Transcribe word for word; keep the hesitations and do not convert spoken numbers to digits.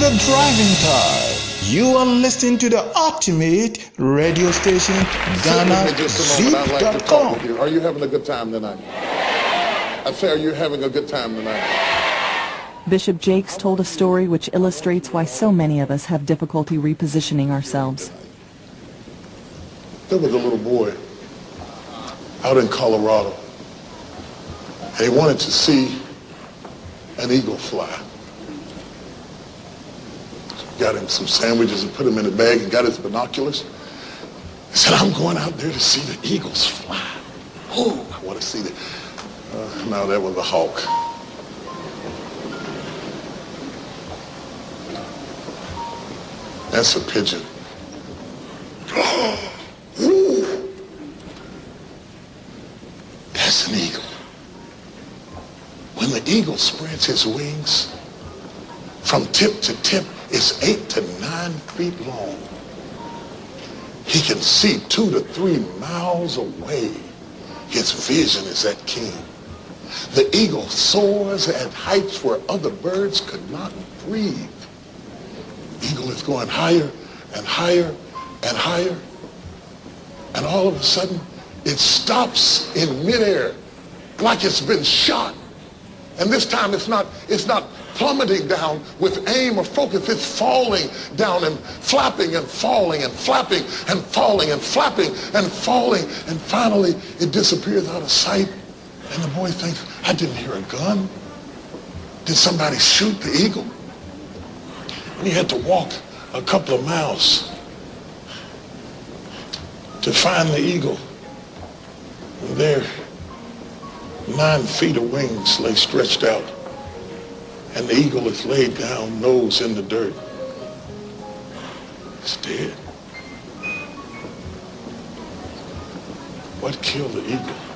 the driving car. You are listening to the ultimate radio station, Ghana Zip dot com. Are you having a good time tonight? I say, are you having a good time tonight? Bishop Jakes told a story which illustrates why so many of us have difficulty repositioning ourselves. There was a little boy out in Colorado, and he wanted to see an eagle fly. Got him some sandwiches and put them in a bag and got his binoculars. He said, I'm going out there to see the eagles fly. Oh, I want to see the... Uh, no, that was a hawk. That's a pigeon. Oh, ooh. That's an eagle. When the eagle spreads his wings, from tip to tip, it's eight to nine feet long. He can see two to three miles away. His vision is that keen. The eagle soars at heights where other birds could not breathe. The eagle is going higher and higher and higher. And all of a sudden, it stops in midair like it's been shot. And this time it's not, it's not plummeting down with aim or focus. It's falling down and flapping and falling and flapping and falling and flapping and falling. And finally, it disappears out of sight. And the boy thinks, I didn't hear a gun. Did somebody shoot the eagle? And he had to walk a couple of miles to find the eagle. And there, nine feet of wings lay stretched out. And the eagle is laid down, nose in the dirt. It's dead. What killed the eagle?